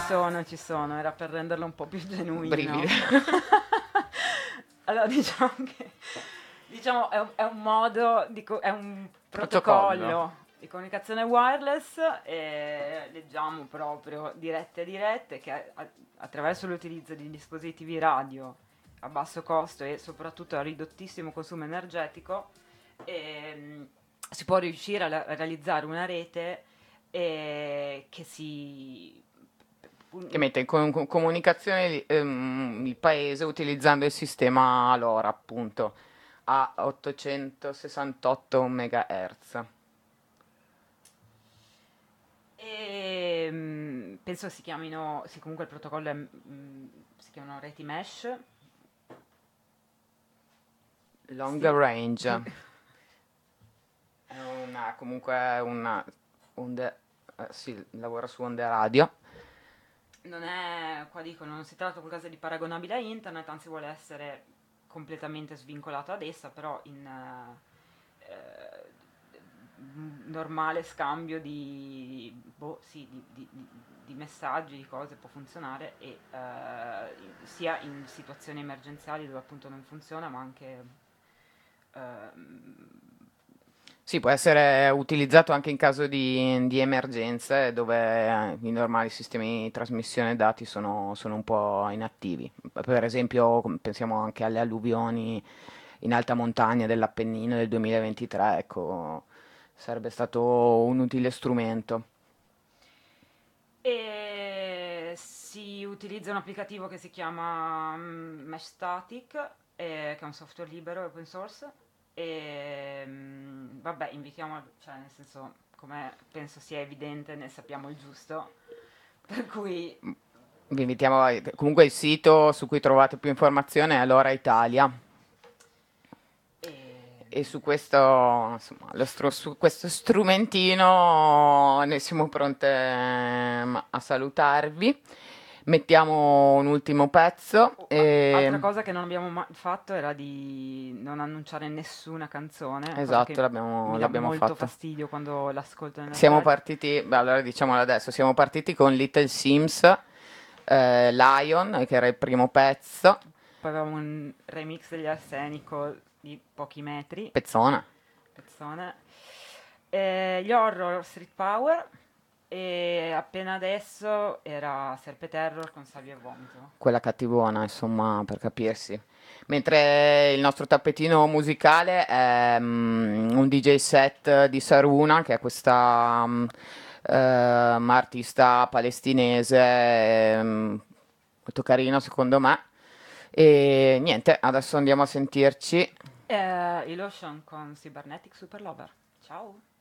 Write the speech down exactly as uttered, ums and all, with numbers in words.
sono, ci sono, era per renderlo un po' più genuino. Brividi. Allora, diciamo che diciamo è un, è un modo, di co- è un Protocollo. protocollo di comunicazione wireless, e leggiamo proprio dirette a dirette che a- attraverso l'utilizzo di dispositivi radio a basso costo e soprattutto a ridottissimo consumo energetico, ehm, si può riuscire a, la- a realizzare una rete eh, che si Che mette in com- comunicazione ehm, il paese utilizzando il sistema LoRa, appunto, a ottocentosessantotto megahertz. E, mm, penso si chiamino, sì, comunque il protocollo è, mm, si chiamano reti mesh. Long Sì. range. È una, comunque è una onde, eh, sì, lavora su onde radio. Non è, qua dicono, non si tratta di qualcosa di paragonabile a internet, anzi vuole essere completamente svincolato ad essa, però in eh, eh, normale scambio di, boh, sì, di, di- di- di messaggi, di cose può funzionare, e eh, in- sia in situazioni emergenziali dove appunto non funziona, ma anche ehm, Sì, può essere utilizzato anche in caso di, di emergenze dove eh, i normali sistemi di trasmissione dati sono, sono un po' inattivi. Per esempio, com- pensiamo anche alle alluvioni in alta montagna dell'Appennino del duemilaventitré, ecco, sarebbe stato un utile strumento. E si utilizza un applicativo che si chiama mm, Mesh Static, eh, che è un software libero e open source. E mm, vabbè, invitiamo, cioè nel senso, come penso sia evidente, ne sappiamo il giusto. Per cui Vi invitiamo a... Comunque il sito su cui trovate più informazioni è Allora Italia. eh, E su questo, insomma, lo stru- su questo strumentino noi siamo pronte ehm, a salutarvi. Mettiamo un ultimo pezzo. oh, a- altra E... cosa che non abbiamo mai fatto era di non annunciare nessuna canzone, cosa Esatto, che l'abbiamo mi dà l'abbiamo molto fatta. fastidio quando l'ascolto nella Siamo radio. partiti, beh, allora diciamolo adesso, siamo partiti con Little Sims, eh, Lion, che era il primo pezzo, Poi avevamo un remix degli Arsenico di pochi metri, pezzona. pezzone. Eh, gli Horror Street Power, e appena adesso era Serpe Terror con Savio e Vomito. Quella cattivona, insomma, per capirsi. Mentre il nostro tappetino musicale è mm, un D J set di Saruna, che è questa mm, ehm, artista palestinese, ehm, molto carino secondo me. E niente, adesso andiamo a sentirci. Eh, Illusion con Cybernetic Super Lover. Ciao!